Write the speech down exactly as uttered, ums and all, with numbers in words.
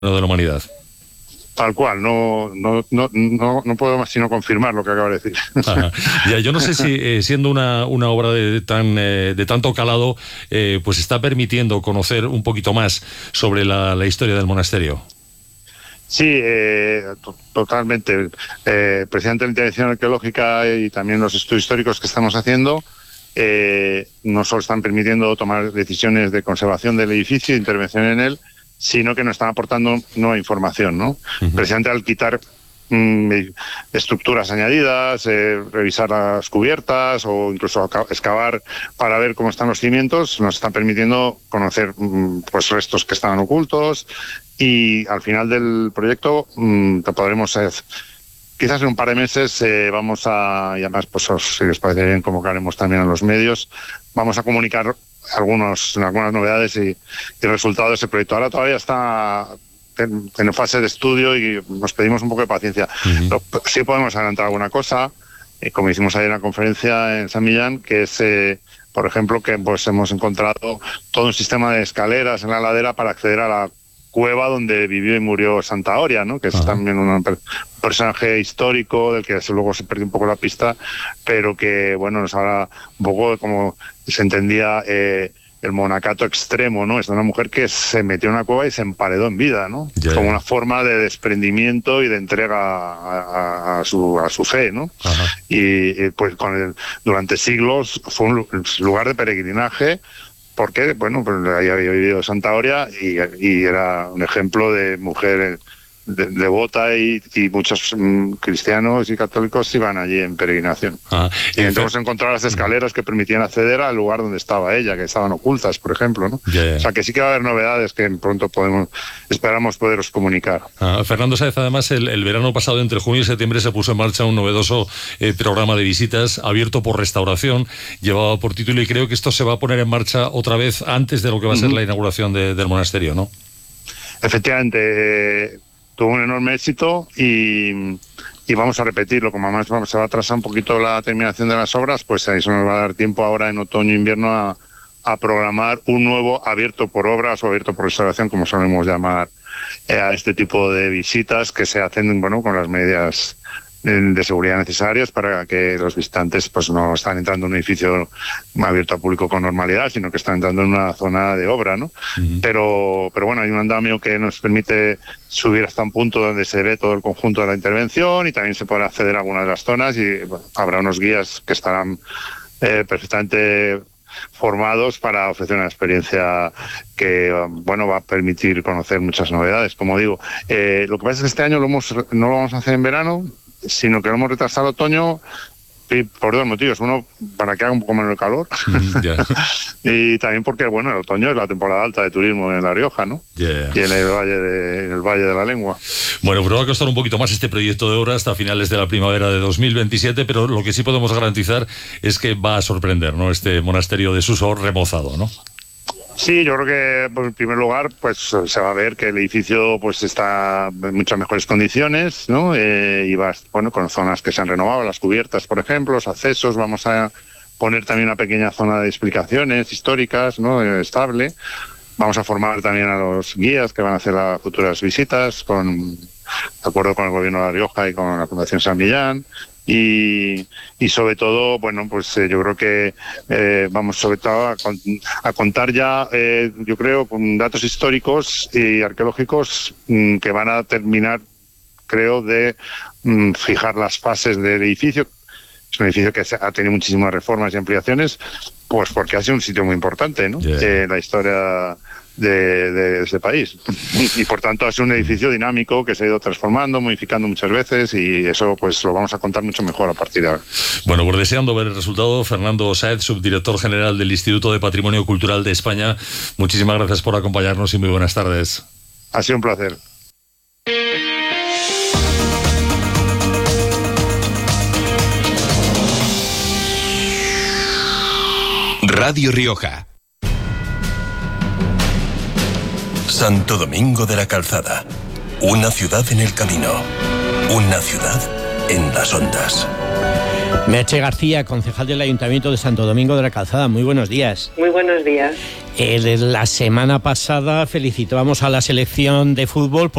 de la humanidad. Tal cual, no, no, no, no, no puedo más sino confirmar lo que acaba de decir. Ajá. Ya, yo no sé si eh, siendo una, una obra de tan eh, de tanto calado, eh, pues está permitiendo conocer un poquito más sobre la, la historia del monasterio. Sí, eh, to- totalmente. Eh, precisamente la intervención arqueológica y también los estudios históricos que estamos haciendo eh, no solo están permitiendo tomar decisiones de conservación del edificio, de intervención en él, sino que nos están aportando nueva información, ¿no? Uh-huh. Precisamente al quitar mmm, estructuras añadidas, eh, revisar las cubiertas o incluso excavar para ver cómo están los cimientos, nos están permitiendo conocer mmm, pues restos que estaban ocultos, y al final del proyecto mmm, te podremos eh, quizás en un par de meses eh, vamos a, y además pues os, si os parece bien, convocaremos también a los medios, vamos a comunicar algunos algunas novedades y, y resultados de ese proyecto. Ahora todavía está en, en fase de estudio y nos pedimos un poco de paciencia. Uh-huh. Lo, sí podemos adelantar alguna cosa, eh, como hicimos ayer en la conferencia en San Millán, que es, eh, por ejemplo, que pues hemos encontrado todo un sistema de escaleras en la ladera para acceder a la cueva donde vivió y murió Santa Oria, ¿no? Que es uh-huh. también un personaje histórico del que luego se perdió un poco la pista, pero que, bueno, nos habla un poco de cómo se entendía eh, el monacato extremo, ¿no? Es una mujer que se metió en una cueva y se emparedó en vida, ¿no? Yeah. Como una forma de desprendimiento y de entrega a, a, a, su, a su fe, ¿no? Uh-huh. Y, y pues con el, durante siglos fue un lugar de peregrinaje, porque, bueno, pues ahí había vivido Santa Oria y, y era un ejemplo de mujer de, devota y, y muchos um, cristianos y católicos iban allí en peregrinación. Ah, y entonces hemos encontrado las escaleras que permitían acceder al lugar donde estaba ella, que estaban ocultas, por ejemplo, ¿no? Yeah, yeah. O sea, que sí que va a haber novedades que pronto podemos, esperamos poderos comunicar. Ah, Fernando Sáez, además, el, el verano pasado, entre junio y septiembre, se puso en marcha un novedoso eh, programa de visitas abierto por Restauración, llevado por título, y creo que esto se va a poner en marcha otra vez antes de lo que va a ser uh-huh. la inauguración de, del monasterio, ¿no? Efectivamente, eh, tuvo un enorme éxito y, y vamos a repetirlo. Como además vamos, se va a atrasar un poquito la terminación de las obras, pues eso nos va a dar tiempo ahora en otoño e invierno a, a programar un nuevo abierto por obras o abierto por restauración, como solemos llamar eh, a este tipo de visitas que se hacen, bueno, con las medidas de seguridad necesarias para que los visitantes pues no están entrando en un edificio abierto al público con normalidad, sino que están entrando en una zona de obra, ¿no? Uh-huh. Pero, pero bueno, hay un andamio que nos permite subir hasta un punto donde se ve todo el conjunto de la intervención y también se podrá acceder a algunas de las zonas y bueno, habrá unos guías que estarán eh, perfectamente formados para ofrecer una experiencia que bueno va a permitir conocer muchas novedades. Como digo, eh, lo que pasa es que este año lo hemos, no lo vamos a hacer en verano, sino que lo hemos retrasado al otoño y por dos motivos. Uno, para que haga un poco menos de calor. Mm, yeah. Y también porque, bueno, el otoño es la temporada alta de turismo en La Rioja, ¿no? Yeah. Y en el Valle de, en el Valle de la Lengua. Bueno, pero va a costar un poquito más este proyecto de obra hasta finales de la primavera de dos mil veintisiete, pero lo que sí podemos garantizar es que va a sorprender, ¿no? Este monasterio de Suso remozado, ¿no? Sí, yo creo que pues, en primer lugar pues se va a ver que el edificio pues está en muchas mejores condiciones, ¿no? Eh, y va, bueno, con zonas que se han renovado, las cubiertas, por ejemplo, los accesos. Vamos a poner también una pequeña zona de explicaciones históricas, ¿no? Eh, estable. Vamos a formar también a los guías que van a hacer las futuras visitas, con de acuerdo con el gobierno de La Rioja y con la Fundación San Millán. Y, y sobre todo, bueno, pues eh, yo creo que eh, vamos sobre todo a, con, a contar ya, eh, yo creo, con datos históricos y arqueológicos mmm, que van a terminar, creo, de mmm, fijar las fases del edificio. Es un edificio que ha tenido muchísimas reformas y ampliaciones, pues porque ha sido un sitio muy importante, ¿no? Yeah. Eh, la historia de, de ese país. Y por tanto ha sido un edificio dinámico que se ha ido transformando, modificando muchas veces, y eso pues lo vamos a contar mucho mejor a partir de ahora. Bueno, pues deseando ver el resultado, Fernando Sáez, subdirector general del Instituto de Patrimonio Cultural de España, muchísimas gracias por acompañarnos y muy buenas tardes. Ha sido un placer. Radio Rioja. Santo Domingo de la Calzada. Una ciudad en el camino. Una ciudad en las ondas. Merche García, concejal del Ayuntamiento de Santo Domingo de la Calzada. Muy buenos días. Muy buenos días. Eh, la semana pasada felicitábamos a la selección de fútbol